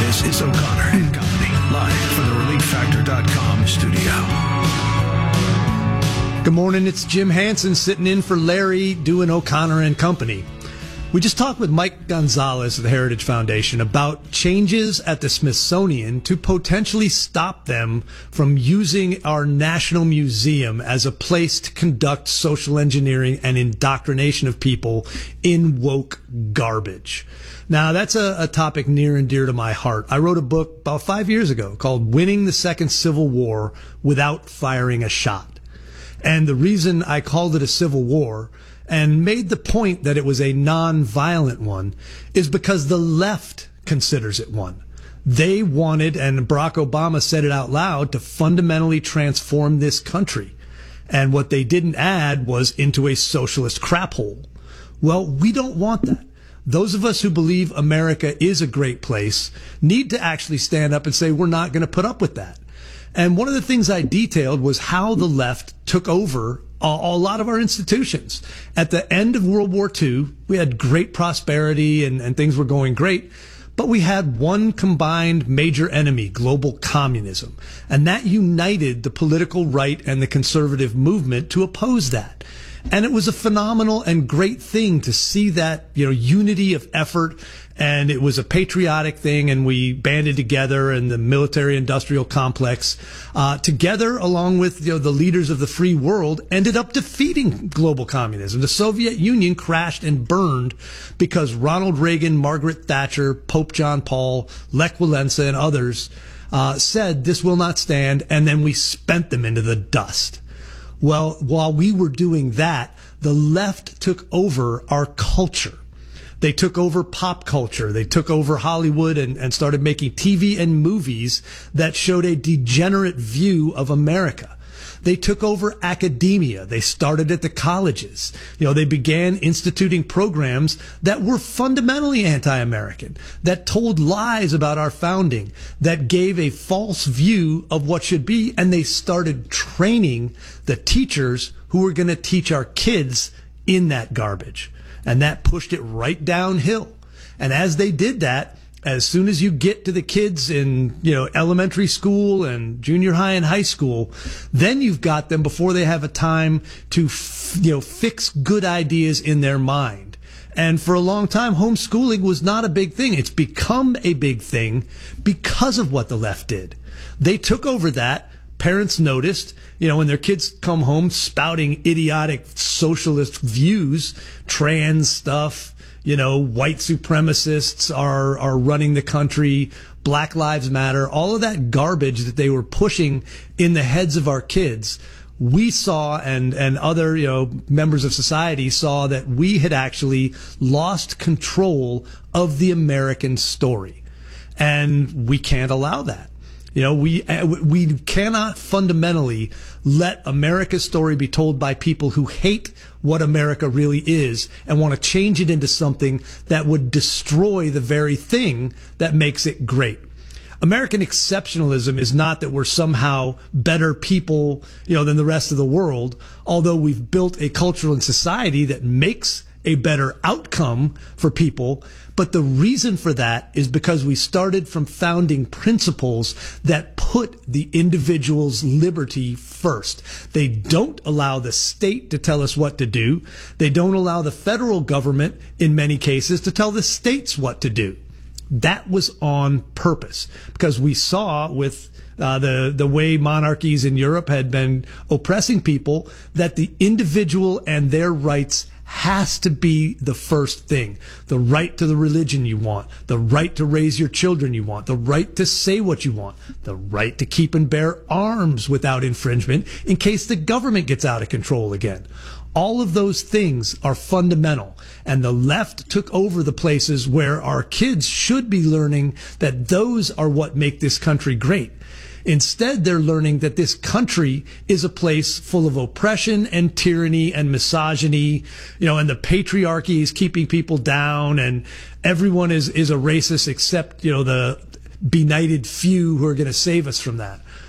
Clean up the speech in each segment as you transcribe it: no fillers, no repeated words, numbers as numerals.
This is O'Connor and Company, live from the ReliefFactor.com studio. Good morning, it's Jim Hansen sitting in for Larry doing O'Connor and Company. We just talked with Mike Gonzalez of the Heritage Foundation about changes at the Smithsonian to potentially stop them from using our National Museum as a place to conduct social engineering and indoctrination of people in woke garbage. Now, that's a topic near and dear to my heart. I wrote a book about 5 years ago called Winning the Second Civil War Without Firing a Shot. And the reason I called it a civil war and made the point that it was a non-violent one is because the left considers it one. They wanted, and Barack Obama said it out loud, to fundamentally transform this country. And what they didn't add was into a socialist crap hole. Well, we don't want that. Those of us who believe America is a great place need to actually stand up and say we're not going to put up with that. And one of the things I detailed was how the left took over a lot of our institutions. At the end of World War II, we had great prosperity and things were going great, but we had one combined major enemy, global communism. And that united the political right and the conservative movement to oppose that. And it was a phenomenal and great thing to see that, unity of effort. And it was a patriotic thing, and we banded together, and the military-industrial complex, together along with the leaders of the free world, ended up defeating global communism. The Soviet Union crashed and burned because Ronald Reagan, Margaret Thatcher, Pope John Paul, Lech Walesa, and others said this will not stand, and then we spent them into the dust. Well, while we were doing that, the left took over our culture. They took over pop culture. They took over Hollywood and started making TV and movies that showed a degenerate view of America. They took over academia. They started at the colleges. They began instituting programs that were fundamentally anti-American, that told lies about our founding, that gave a false view of what should be, and they started training the teachers who were going to teach our kids in that garbage. And that pushed it right downhill. And as they did that, as soon as you get to the kids in, elementary school and junior high and high school, then you've got them before they have a time to, fix good ideas in their mind. And for a long time, homeschooling was not a big thing. It's become a big thing because of what the left did. They took over that. Parents noticed, when their kids come home spouting idiotic socialist views, trans stuff, white supremacists are running the country, Black Lives Matter, all of that garbage that they were pushing in the heads of our kids. We saw, and other, members of society saw that we had actually lost control of the American story. And we can't allow that. We cannot fundamentally let America's story be told by people who hate what America really is and want to change it into something that would destroy the very thing that makes it great. American exceptionalism is not that we're somehow better people, than the rest of the world, although we've built a culture and society that makes a better outcome for people. But the reason for that is because we started from founding principles that put the individual's liberty first. They don't allow the state to tell us what to do. They don't allow the federal government, in many cases, to tell the states what to do. That was on purpose because we saw with the way monarchies in Europe had been oppressing people that the individual and their rights has to be the first thing. The right to the religion you want, the right to raise your children you want, the right to say what you want, the right to keep and bear arms without infringement in case the government gets out of control again. All of those things are fundamental, and the left took over the places where our kids should be learning that those are what make this country great. Instead, they're learning that this country is a place full of oppression and tyranny and misogyny, and the patriarchy is keeping people down, and everyone is a racist except, the benighted few who are going to save us from that.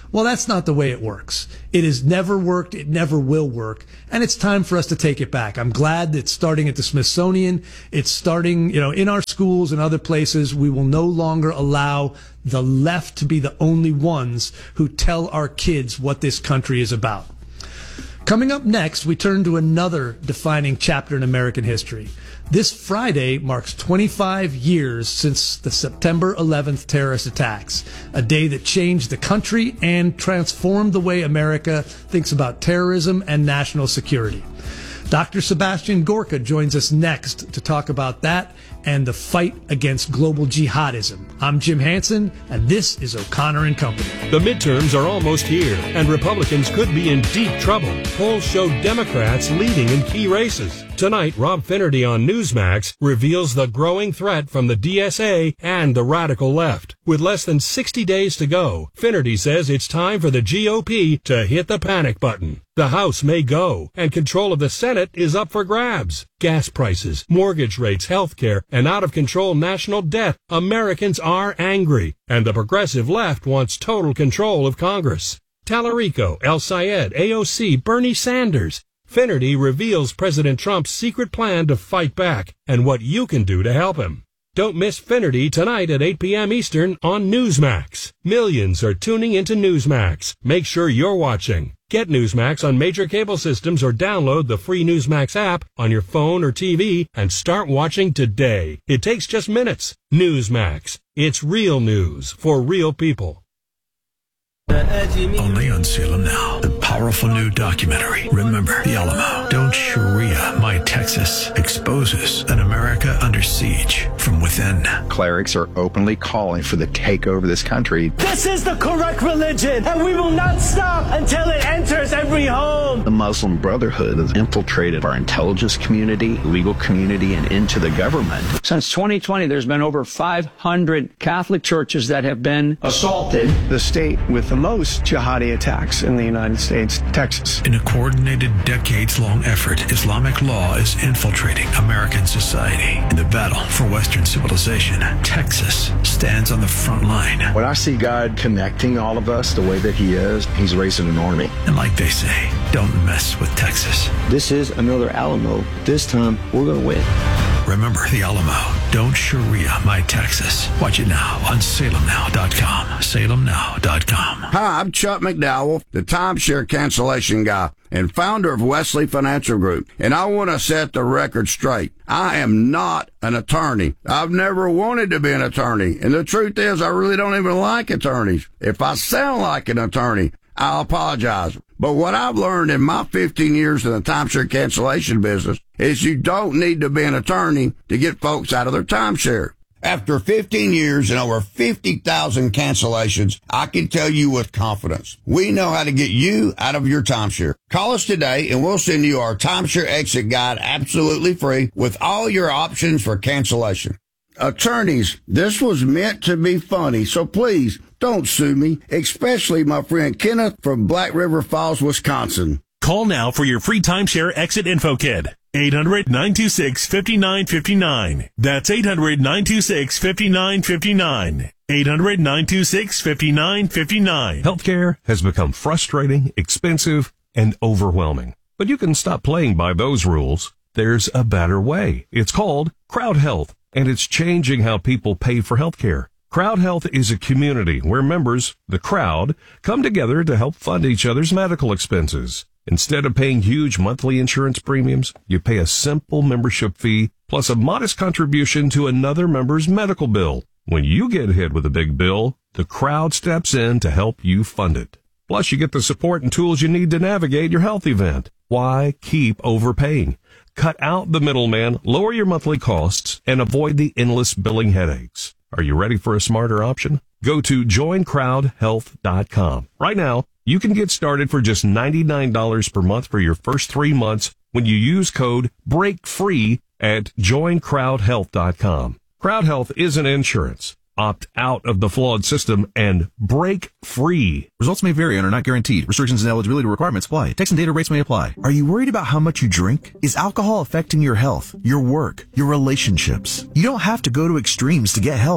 Well, that's not the way it works. It has never worked. It never will work. And it's time for us to take it back. I'm glad that it's starting at the Smithsonian. It's starting, in our schools and other places. We will no longer allow the left to be the only ones who tell our kids what this country is about. Coming up next, we turn to another defining chapter in American history. This Friday marks 25 years since the September 11th terrorist attacks, a day that changed the country and transformed the way America thinks about terrorism and national security. Dr. Sebastian Gorka joins us next to talk about that and the fight against global jihadism. I'm Jim Hansen, and this is O'Connor and Company. The midterms are almost here, and Republicans could be in deep trouble. Polls show Democrats leading in key races. Tonight, Rob Finnerty on Newsmax reveals the growing threat from the DSA and the radical left. With less than 60 days to go, Finnerty says it's time for the GOP to hit the panic button. The House may go, and control of the Senate is up for grabs. Gas prices, mortgage rates, health care, and out-of-control national debt. Americans are angry, and the progressive left wants total control of Congress. Tallarico, El Sayed, AOC, Bernie Sanders. Finnerty reveals President Trump's secret plan to fight back and what you can do to help him. Don't miss Finnerty tonight at 8 p.m. Eastern on Newsmax. Millions are tuning into Newsmax. Make sure you're watching. Get Newsmax on major cable systems or download the free Newsmax app on your phone or TV and start watching today. It takes just minutes. Newsmax. It's real news for real people. Only on Salem Now. The powerful new documentary, Remember the Alamo. Don't Sharia My Texas, exposes an America under siege from within. Clerics are openly calling for the takeover of this country. This is the correct religion, and we will not stop until it enters every home. The Muslim Brotherhood has infiltrated our intelligence community, legal community, and into the government. Since 2020, there's been over 500 Catholic churches that have been assaulted. The state with the most jihadi attacks in the United States, Texas. In a coordinated, decades-long effort, Islamic law is infiltrating American society. In the battle for Western civilization, Texas stands on the front line. When I see God connecting all of us the way that he is, he's raising an army. And like they say, don't mess with Texas. This is another Alamo. This time, we're going to win. Remember the Alamo. Don't Sharia My Texas. Watch it now on SalemNow.com. SalemNow.com. Hi, I'm Chuck McDowell, the timeshare cancellation guy and founder of Wesley Financial Group. And I want to set the record straight. I am not an attorney. I've never wanted to be an attorney. And the truth is, I really don't even like attorneys. If I sound like an attorney, I'll apologize. But what I've learned in my 15 years in the timeshare cancellation business is you don't need to be an attorney to get folks out of their timeshare. After 15 years and over 50,000 cancellations, I can tell you with confidence, we know how to get you out of your timeshare. Call us today and we'll send you our timeshare exit guide absolutely free with all your options for cancellation. Attorneys, this was meant to be funny, so please don't sue me, especially my friend Kenneth from Black River Falls, Wisconsin. Call now for your free timeshare exit info kit. 800-926-5959. That's 800-926-5959. 800-926-5959. Healthcare has become frustrating, expensive, and overwhelming. But you can stop playing by those rules. There's a better way. It's called Crowd Health, and it's changing how people pay for healthcare. Crowd Health is a community where members, the crowd, come together to help fund each other's medical expenses. Instead of paying huge monthly insurance premiums, you pay a simple membership fee plus a modest contribution to another member's medical bill. When you get hit with a big bill, the crowd steps in to help you fund it. Plus, you get the support and tools you need to navigate your health event. Why keep overpaying? Cut out the middleman, lower your monthly costs, and avoid the endless billing headaches. Are you ready for a smarter option? Go to joincrowdhealth.com. Right now, you can get started for just $99 per month for your first 3 months when you use code BREAKFREE at joincrowdhealth.com. Crowd Health isn't insurance. Opt out of the flawed system and break free. Results may vary and are not guaranteed. Restrictions and eligibility requirements apply. Text and data rates may apply. Are you worried about how much you drink? Is alcohol affecting your health, your work, your relationships? You don't have to go to extremes to get help.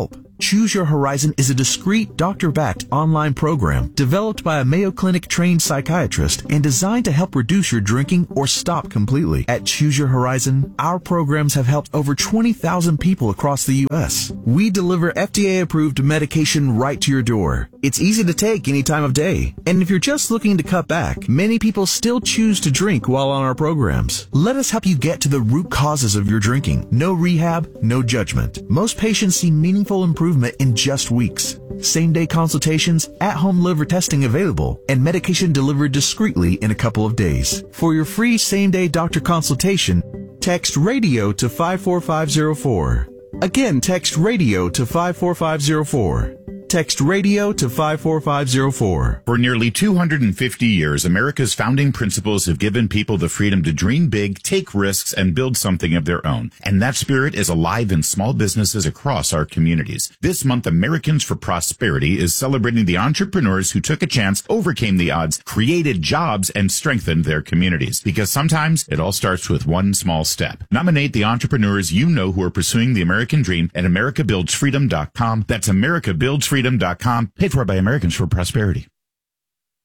Choose Your Horizon is a discreet, doctor-backed online program developed by a Mayo Clinic-trained psychiatrist and designed to help reduce your drinking or stop completely. At Choose Your Horizon, our programs have helped over 20,000 people across the U.S. We deliver FDA-approved medication right to your door. It's easy to take any time of day. And if you're just looking to cut back, many people still choose to drink while on our programs. Let us help you get to the root causes of your drinking. No rehab, no judgment. Most patients see meaningful improvement in just weeks. Same-day consultations, at-home liver testing available, and medication delivered discreetly in a couple of days. For your free same-day doctor consultation, text RADIO to 54504. Again, text RADIO to 54504. Text RADIO to 54504. For nearly 250 years, America's founding principles have given people the freedom to dream big, take risks, and build something of their own. And that spirit is alive in small businesses across our communities. This month, Americans for Prosperity is celebrating the entrepreneurs who took a chance, overcame the odds, created jobs, and strengthened their communities. Because sometimes it all starts with one small step. Nominate the entrepreneurs you know who are pursuing the American dream at AmericaBuildsFreedom.com. That's AmericaBuildsFreedom.com, paid for by Americans for Prosperity.